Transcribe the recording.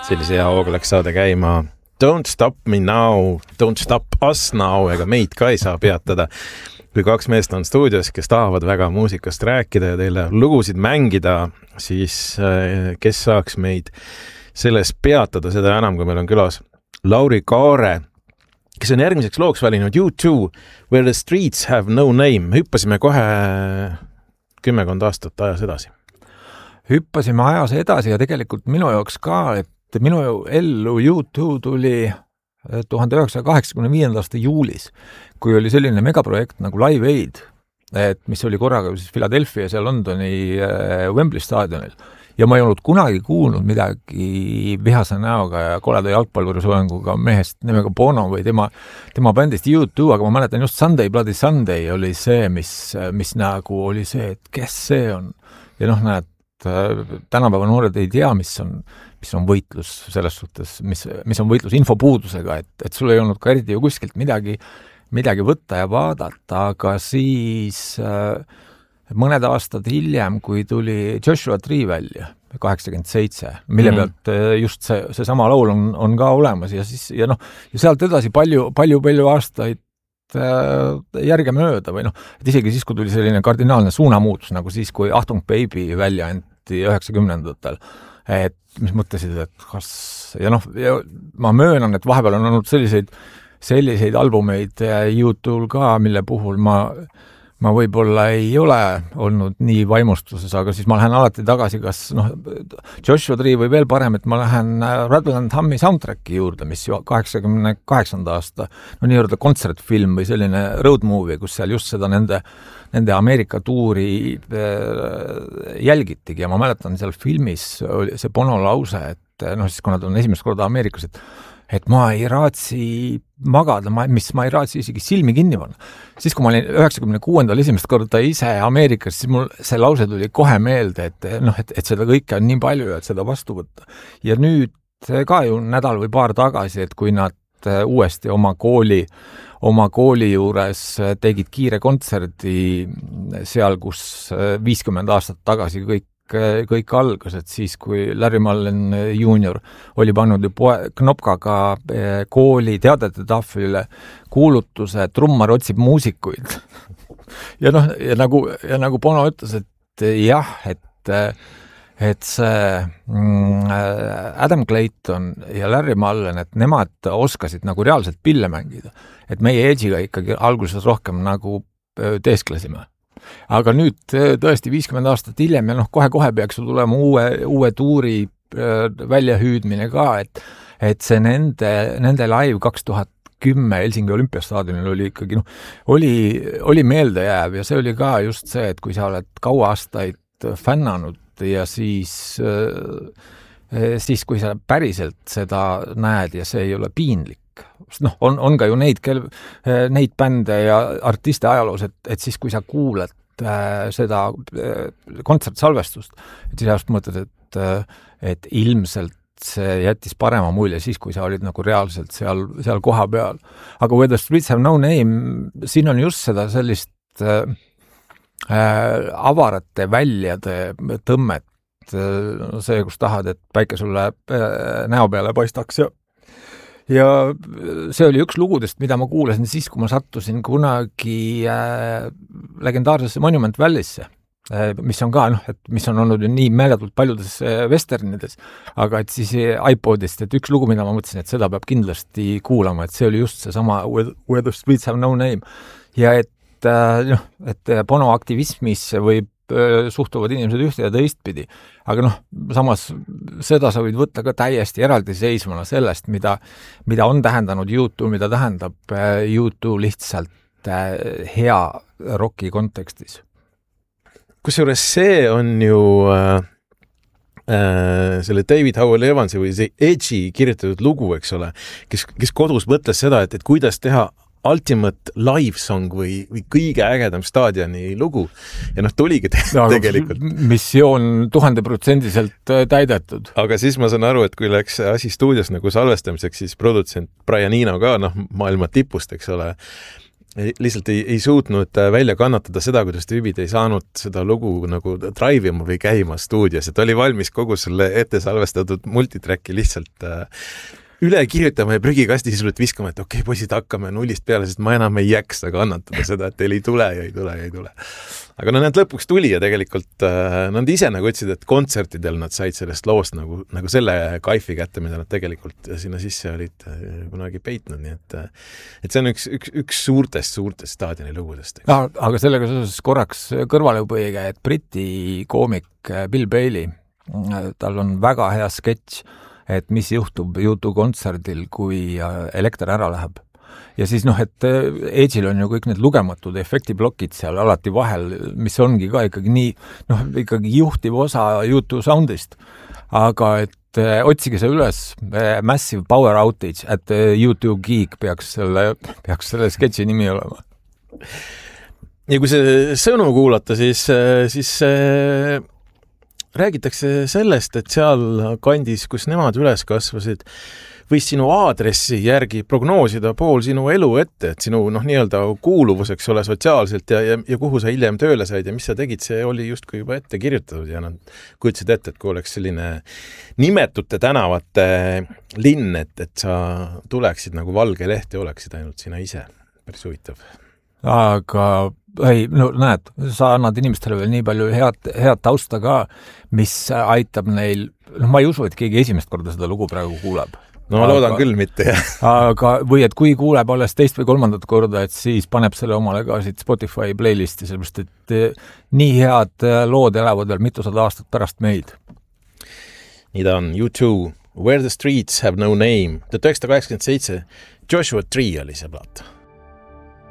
sellise hea hooga läks saade käima. Don't stop me now, don't stop us now, ega meid ka ei saa peatada. Kui kaks meest on stuudios, kes tahavad väga muusikast rääkida ja teile lugusid mängida, siis kes saaks meid selles peatada, seda enam, kui meil on külas Lauri Kaare, kes on järgmiseks looks valinud U2, Where the Streets Have No Name. Hüppasime kohe 10 aastat ajas edasi. Hüppasime ajas edasi ja tegelikult minu jaoks ka, et minu ellu U2 tuli 1985. aasta juulis, kui oli selline megaprojekt nagu Live Aid, mis oli korraga siis Philadelphia ja Londoni Wembley staadionil. Ja ma ei olnud kunagi kuulnud midagi vihase näoga ja koleda jalgpallurisoenguga mehest nimega Bono või tema bändist U2, aga ma mäletan just Sunday Bloody Sunday oli see, mis nagu oli see, et kes see on. Ja näed, tänapäeva noored ei tea, mis on võitlus selles suhtes, mis on võitlus infopuudusega, et sul ei olnud ka eriti ju kuskilt midagi võtta ja vaadata, aga siis mõned aastad hiljem, kui tuli Joshua Tree välja, 87, mille pealt just see sama laul on ka olemas ja sealt edasi palju aastaid järge mööda või et isegi siis, kui tuli selline kardinaalne suunamuutus, nagu siis, kui Achtung Baby välja anti 90-ndatel, et mis mõtlesid, et kas ja ma möönan, et vahepeal on olnud selliseid albumeid U2-l ka, mille puhul ma võib-olla ei ole olnud nii vaimustuses, aga siis ma lähen alati tagasi, kas Joshua Tree või veel parem, et ma lähen Rattle and Hummi soundtracki juurde, mis 88. aasta nii-öelda kontsertfilm või selline road movie, kus seal just seda nende Ameerika tuuri jälgitigi ja ma mäletan seal filmis oli see Bono lause, et siis kui nad on esimest korda Ameerikas, et ma ei raatsi magada, ma ei raatsi isegi silmi kinni panna. Siis, kui ma olin 96. esimest korda ise Ameerikas, siis mul see lause tuli kohe meelde, et seda kõike on nii palju ja et seda vastu võtta. Ja nüüd ka ju nädal või paar tagasi, et kui nad uuesti oma kooli juures tegid kiire kontserdi seal, kus 50 aastat tagasi kõik algas, et siis, kui Larry Mullen Jr. oli pannud knopkaga kooli teadete tahvlile kuulutuse, et trummar otsib muusikuid. ja nagu Bono ütles, et jah, et see Adam Clayton ja Larry Mullen, et nemad oskasid nagu reaalselt pille mängida. Et meie Edge'iga ikkagi alguses rohkem nagu teesklesime. Aga nüüd tõesti 50 aastat hiljem ja kohe peaks tulema uue tuuri väljahüüdmine ka, et see nende live 2010 Helsingi olümpiastaadionil oli ikkagi oli meeldejääv ja see oli ka just see, et kui sa oled kaua aastaid fännanud ja siis kui sa päriselt seda näed ja see ei ole piinlik. On ka ju neid bände ja artiste ajaloos, et siis kui sa kuuled seda kontsertsalvestust, et siis just mõtled, et ilmselt see jättis parema mulje siis, kui sa olid nagu reaalselt seal koha peal. Aga Where the Streets Have No Name, siin on just seda sellist avarate väljade tõmmet, see, kus tahad, et päike sulle näo peale paistaks ja see oli üks lugudest, mida ma kuulasin siis, kui ma sattusin kunagi legendaarsesse Monument Valley'sse, mis on ka, mis on olnud ju nii meeletult paljudes westernides, aga et siis iPodist, et üks lugu, mida ma mõtlesin, et seda peab kindlasti kuulama, et see oli just see sama Where the Streets Have No Name ja et Bono aktivismisse võib suhtuvad inimesed ühte ja teistpidi. Aga samas seda sa võid võtta ka täiesti eraldiseisvana sellest, mida on tähendanud U2, mida tähendab U2 lihtsalt hea rocki kontekstis. Kusjuures see on ju selle David Howell Evansi või see Edge'i kirjutatud lugu, eks ole, kes kodus mõtles seda, et kuidas teha ultimate live song või kõige ägedam staadioni lugu. Ja tuligi tegelikult. Missioon 1000% täidetud. Aga siis ma saan aru, et kui läks asi stuudios nagu salvestamiseks, siis produtsent Brian Eno ka, maailma tipust, eks ole, lihtsalt ei suutnud välja kannatada seda, kuidas tüübid ei saanud seda lugu nagu drive ima või käima stuudios, et oli valmis kogu selle ette salvestatud multitracki lihtsalt üle kirjutama ja prügikasti sisuliselt viskama, et okei, poisid, hakkame nullist peale, sest ma enam ei jaksa kannatada seda, et teil ei tule ja ei tule ja ei tule. Aga no need lõpuks tuli ja tegelikult nad ise nagu ütlesid, et kontsertidel nad said sellest loost nagu selle kaifi kätte, mida nad tegelikult sinna sisse olid kunagi peitnud, nii et see on üks suurtest staadioni lugudest. Aga sellega seoses korraks kõrvaleupuiga, et Briti koomik Bill Bailey, tal on väga hea sketš, et mis juhtub U2 kontserdil, kui elekter ära läheb. Ja siis et Edge'il on ju kõik need lugematud efektiblokid seal alati vahel, mis ongi ka ikkagi nii, ikkagi juhtiv osa U2 soundist. Aga et otsige see üles, Massive Power Outage at U2 Geek peaks selle sketši nimi olema. Ja kui see sõnu kuulata, siis räägitakse sellest, et seal kandis, kus nemad üles kasvasid, võis sinu aadressi järgi prognoosida pool sinu elu ette, et sinu nii-öelda kuuluvuseks ole sotsiaalselt ja kuhu sa hiljem tööle said ja mis sa tegid, see oli justkui juba ette kirjutatud ja nad kujutasid ette, et kui oleks selline nimetute tänavate linn, et sa tuleksid nagu valge leht ja oleksid ainult sina ise. Päris huvitav. Aga näed, sa annad inimestele veel nii palju head tausta ka, mis aitab neil, ma ei usu, et keegi esimest korda seda lugu praegu kuuleb. No ma loodan küll mitte, jah. Või et kui kuuleb alles teist või kolmandat korda, et siis paneb selle omale ka siit Spotify playlisti, sellepärast et nii head lood elavad veel mitusada aastat pärast meid. Nii ta on, U2, Where the Streets Have No Name, 1987, Joshua Tree oli see plaat.